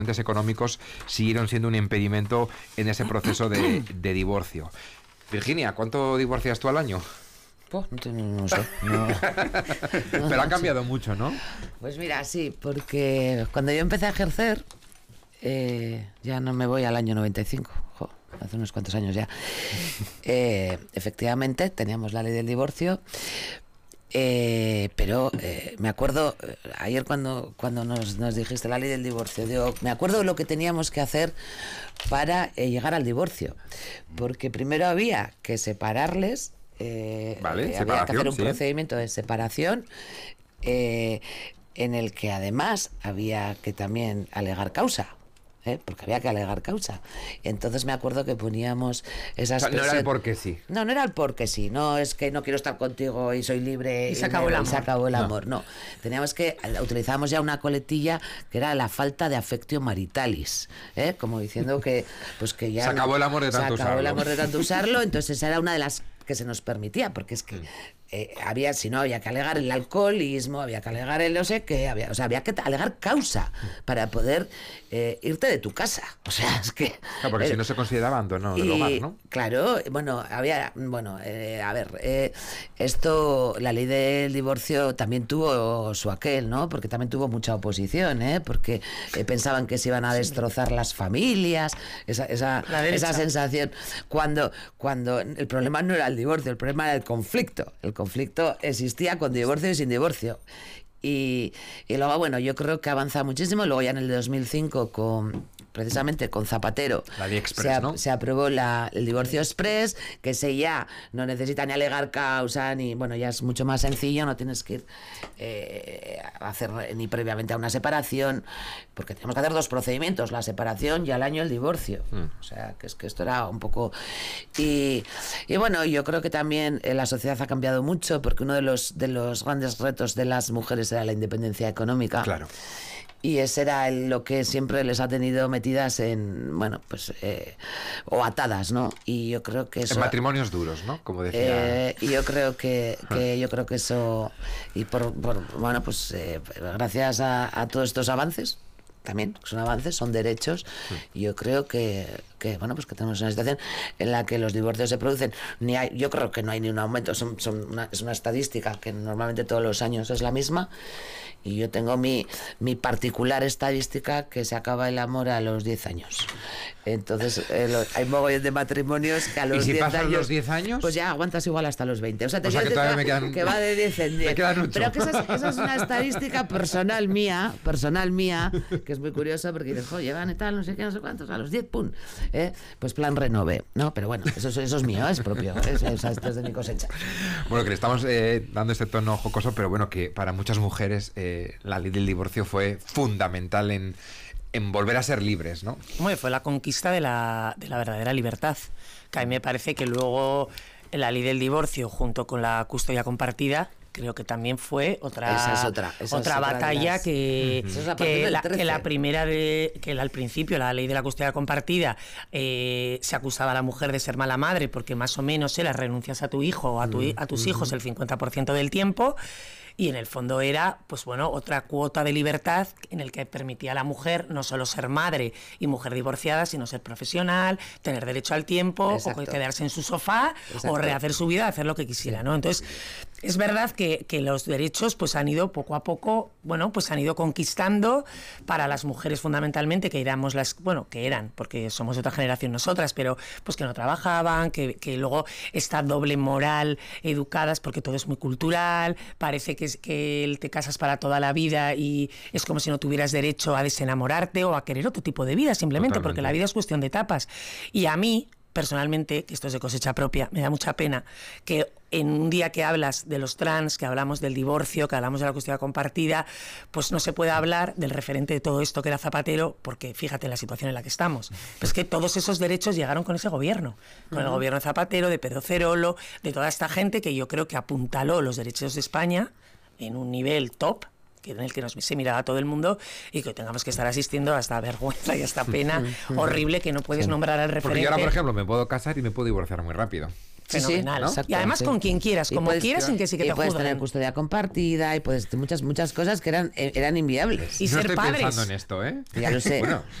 económicos siguieron siendo un impedimento en ese proceso de divorcio. Virginia, ¿cuánto divorcias tú al año? Pues no sé. No. Pero ha cambiado mucho, ¿no? Pues mira, sí, porque cuando yo empecé a ejercer, ya no me voy al año 95, hace unos cuantos años ya. Efectivamente, teníamos la ley del divorcio. Pero me acuerdo ayer cuando nos dijiste la ley del divorcio, me acuerdo lo que teníamos que hacer para llegar al divorcio, porque primero había que separarles, había que hacer un procedimiento de separación, en el que además había que también alegar causa. Porque había que alegar causa. Entonces me acuerdo que poníamos esas... O sea, no era el porque sí. No era el porque sí. No es que no quiero estar contigo y soy libre y se acabó el amor. No. Teníamos que... Utilizábamos ya una coletilla que era la falta de affectio maritalis. Como diciendo que ya... Se acabó el amor de tanto usarlo. Se acabó el amor de tanto usarlo. Entonces esa era una de las que se nos permitía, porque es que había que alegar el alcoholismo, había que alegar el no sé qué, había que alegar causa para poder irte de tu casa. O sea, es que... Claro, porque si no se considera abandono del hogar, ¿no? Claro, esto, la ley del divorcio también tuvo su aquel, ¿no? Porque también tuvo mucha oposición, porque pensaban que se iban a destrozar las familias, esa sensación, cuando el problema no era el divorcio, el problema era el conflicto. El conflicto existía con divorcio y sin divorcio. Y luego, bueno, yo creo que avanza muchísimo. Luego ya en el 2005 precisamente con Zapatero, la ley Express, ¿no? Se aprobó el divorcio express, que ese ya no necesita ni alegar causa, ni, bueno, ya es mucho más sencillo, no tienes que ir a hacer ni previamente a una separación, porque tenemos que hacer dos procedimientos, la separación y al año el divorcio. O sea, que es que esto era un poco... Y bueno, yo creo que también la sociedad ha cambiado mucho, porque uno de los grandes retos de las mujeres era la independencia económica. Claro. Y ese era lo que siempre les ha tenido metidas en, bueno, pues, o atadas, ¿no? Y yo creo que eso... En matrimonios duros, ¿no? Como decía... y yo creo que eso... Y bueno, pues, gracias a todos estos avances, también son avances, son derechos, y yo creo que bueno, pues que tenemos una situación en la que los divorcios se producen, yo creo que no hay ni un aumento, es una estadística que normalmente todos los años es la misma, y yo tengo mi particular estadística que se acaba el amor a los 10 años. Entonces hay mogollón de matrimonios que a los 10 años... ¿Y si pasan los 10 años? Pues ya aguantas igual hasta los 20. O sea, que todavía me quedan... Que va de 10 en 10. Me quedan 8. Pero que esa es una estadística personal mía, que es muy curiosa, porque dices, llevan y tal, no sé qué, no sé cuántos, a los 10, ¡pum! Pues plan renove, ¿no? Pero bueno, eso es mío, es propio, esto es de mi cosecha. Bueno, que le estamos dando este tono jocoso, pero bueno, que para muchas mujeres la ley del divorcio fue fundamental en volver a ser libres, ¿no? Bueno, fue la conquista de la verdadera libertad, que a mí me parece que luego la ley del divorcio junto con la custodia compartida creo que también fue otra batalla que la primera que al principio la ley de la custodia compartida se acusaba a la mujer de ser mala madre porque más o menos la renuncias a tu hijo o a tus hijos el 50% del tiempo. Y en el fondo era, pues bueno, otra cuota de libertad en el que permitía a la mujer no solo ser madre y mujer divorciada, sino ser profesional, tener derecho al tiempo, o quedarse en su sofá, o rehacer su vida, hacer lo que quisiera, ¿no? Entonces, es verdad que los derechos pues han ido poco a poco, bueno, pues han ido conquistando para las mujeres fundamentalmente, que eran, porque somos de otra generación nosotras, pero pues que no trabajaban, que luego esta doble moral educadas, porque todo es muy cultural, parece que te casas para toda la vida y es como si no tuvieras derecho a desenamorarte o a querer otro tipo de vida, simplemente. Totalmente. Porque la vida es cuestión de etapas. Y a mí, personalmente, que esto es de cosecha propia, me da mucha pena que en un día que hablas de los trans, que hablamos del divorcio, que hablamos de la custodia compartida, pues no se puede hablar del referente de todo esto que era Zapatero, porque fíjate la situación en la que estamos. Pues es que todos esos derechos llegaron con ese gobierno, con el gobierno de Zapatero, de Pedro Cerolo, de toda esta gente que yo creo que apuntaló los derechos de España en un nivel top, en el que se miraba todo el mundo, y que tengamos que estar asistiendo a esta vergüenza y a esta pena horrible que no puedes nombrar al referente. Porque yo ahora, por ejemplo, me puedo casar y me puedo divorciar muy rápido. fenomenal. Y además con quien quieras, como quieras, sin que sí que te puedes juzguen. tener custodia compartida y puedes muchas cosas que eran inviables. Y no ser estoy padres. pensando en esto, ¿eh? Ya lo sé. Bueno,